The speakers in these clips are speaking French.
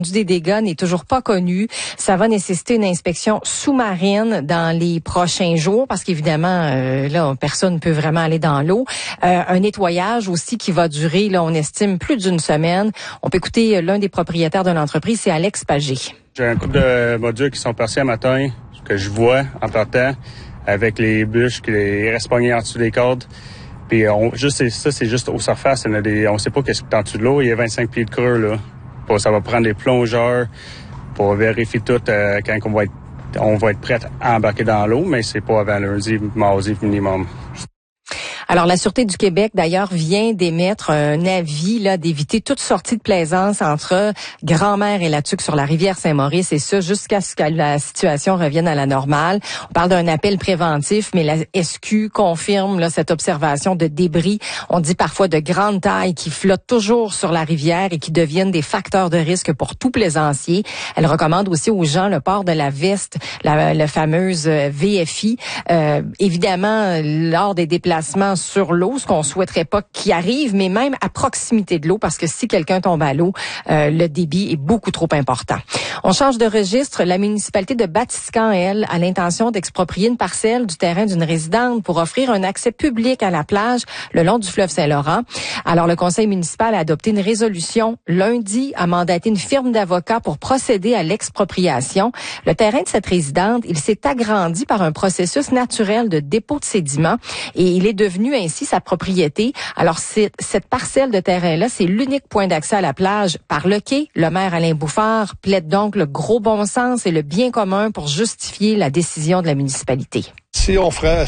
Des dégâts n'est toujours pas connu. Ça va nécessiter une inspection sous-marine dans les prochains jours parce qu'évidemment, là, personne ne peut vraiment aller dans l'eau. Un nettoyage aussi qui va durer, là, on estime, plus d'une semaine. On peut écouter l'un des propriétaires de l'entreprise, c'est Alex Pagé. J'ai un couple de modules qui sont passés à matin, que je vois en partant, avec les bûches qui restent pognés en dessous des cordes. Puis c'est juste aux surfaces. On sait pas qu'est-ce qui est en dessous de l'eau. Il y a 25 pieds de creux, là. Ça va prendre des plongeurs pour vérifier tout quand on va être prêt à embarquer dans l'eau, mais c'est pas avant lundi, mardi minimum. Alors, la Sûreté du Québec, d'ailleurs, vient d'émettre un avis là d'éviter toute sortie de plaisance entre Grand-Mère et la Tuque sur la rivière Saint-Maurice, et ça jusqu'à ce que la situation revienne à la normale. On parle d'un appel préventif, mais la SQ confirme là cette observation de débris. On dit parfois de grande taille qui flottent toujours sur la rivière et qui deviennent des facteurs de risque pour tout plaisancier. Elle recommande aussi aux gens le port de la veste, la fameuse VFI. Évidemment, lors des déplacements sur l'eau, ce qu'on souhaiterait pas qu'il arrive, mais même à proximité de l'eau, parce que si quelqu'un tombe à l'eau, le débit est beaucoup trop important. On change de registre. La municipalité de Batiscan, elle, a l'intention d'exproprier une parcelle du terrain d'une résidente pour offrir un accès public à la plage le long du fleuve Saint-Laurent. Alors, le conseil municipal a adopté une résolution lundi, a mandaté une firme d'avocats pour procéder à l'expropriation. Le terrain de cette résidente, il s'est agrandi par un processus naturel de dépôt de sédiments et il est devenu ainsi sa propriété. Alors, cette parcelle de terrain-là, c'est l'unique point d'accès à la plage par le quai. Le maire Alain Bouffard plaide donc le gros bon sens et le bien commun pour justifier la décision de la municipalité. Si on ferait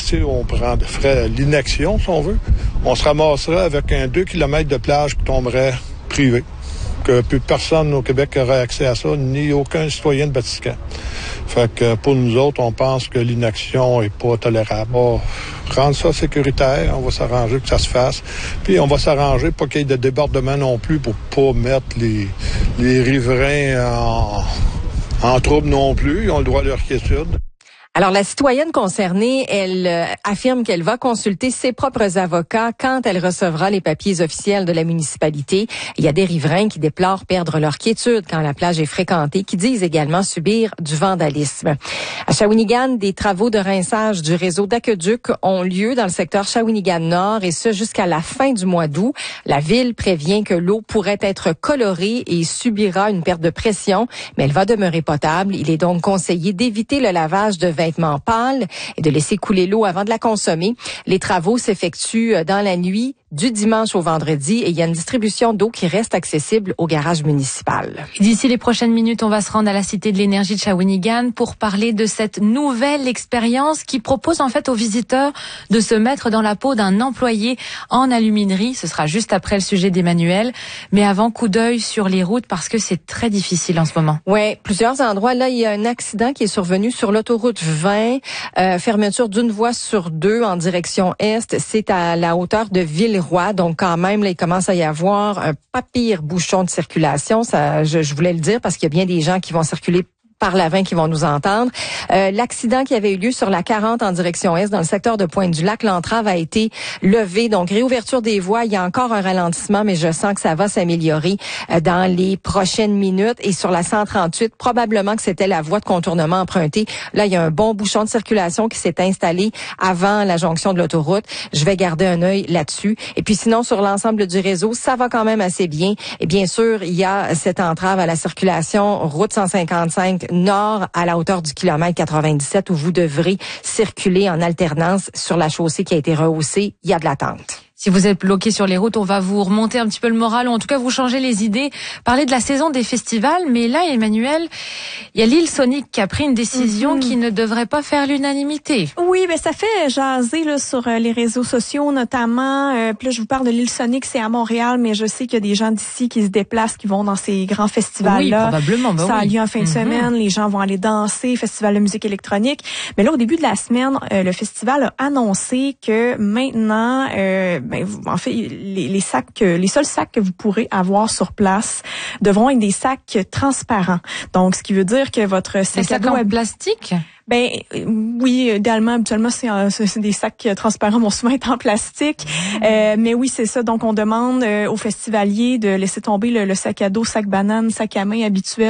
l'inaction, si on veut, on se ramasserait avec un 2 km de plage qui tomberait privé. Que plus personne au Québec aurait accès à ça, ni aucun citoyen de Batiscan. Fait que pour nous autres, on pense que l'inaction est pas tolérable. On va rendre ça sécuritaire, on va s'arranger que ça se fasse. Puis on va s'arranger pas qu'il y ait de débordement non plus pour pas mettre les riverains en trouble non plus. Ils ont le droit à leur quiétude. Alors, la citoyenne concernée, elle affirme qu'elle va consulter ses propres avocats quand elle recevra les papiers officiels de la municipalité. Il y a des riverains qui déplorent perdre leur quiétude quand la plage est fréquentée, qui disent également subir du vandalisme. À Shawinigan, des travaux de rinçage du réseau d'aqueduc ont lieu dans le secteur Shawinigan-Nord, et ce jusqu'à la fin du mois d'août. La ville prévient que l'eau pourrait être colorée et subira une perte de pression, mais elle va demeurer potable. Il est donc conseillé d'éviter le lavage de vêtements pâles et de laisser couler l'eau avant de la consommer. Les travaux s'effectuent dans la nuit du dimanche au vendredi et il y a une distribution d'eau qui reste accessible au garage municipal. D'ici les prochaines minutes, on va se rendre à la Cité de l'énergie de Shawinigan pour parler de cette nouvelle expérience qui propose en fait aux visiteurs de se mettre dans la peau d'un employé en aluminerie. Ce sera juste après le sujet d'Emmanuel. Mais avant, coup d'œil sur les routes parce que c'est très difficile en ce moment. Ouais, plusieurs endroits. Là, il y a un accident qui est survenu sur l'autoroute 20. Fermeture d'une voie sur 2 en direction est. C'est à la hauteur de Villeroy. Donc, quand même, là, il commence à y avoir un pas pire bouchon de circulation. Ça, je voulais le dire parce qu'il y a bien des gens qui vont circuler par l'avant qui vont nous entendre. L'accident qui avait eu lieu sur la 40 en direction est dans le secteur de Pointe-du-Lac, l'entrave a été levée. Donc, réouverture des voies. Il y a encore un ralentissement, mais je sens que ça va s'améliorer dans les prochaines minutes. Et sur la 138, probablement que c'était la voie de contournement empruntée. Là, il y a un bon bouchon de circulation qui s'est installé avant la jonction de l'autoroute. Je vais garder un œil là-dessus. Et puis sinon, sur l'ensemble du réseau, ça va quand même assez bien. Et bien sûr, il y a cette entrave à la circulation route 155 nord à la hauteur du kilomètre 97 où vous devrez circuler en alternance sur la chaussée qui a été rehaussée. Il y a de l'attente. Si vous êtes bloqué sur les routes, on va vous remonter un petit peu le moral, ou en tout cas vous changer les idées, parler de la saison des festivals. Mais là, Emmanuel, il y a l'île Sonic qui a pris une décision qui ne devrait pas faire l'unanimité. Oui, ben ça fait jaser là sur les réseaux sociaux notamment. Puis là, je vous parle de l'île Sonic, c'est à Montréal, mais je sais qu'il y a des gens d'ici qui se déplacent, qui vont dans ces grands festivals-là. Oui, probablement. Ça a lieu en fin de semaine, les gens vont aller danser, festival de musique électronique. Mais là, au début de la semaine, le festival a annoncé que maintenant, en fait, les seuls sacs que vous pourrez avoir sur place devront être des sacs transparents. Donc, ce qui veut dire que votre sac à dos en plastique? Ben oui, idéalement, habituellement, c'est des sacs transparents vont souvent être en plastique. Mais oui, c'est ça. Donc, on demande aux festivaliers de laisser tomber le sac à dos, sac banane, sac à main habituel.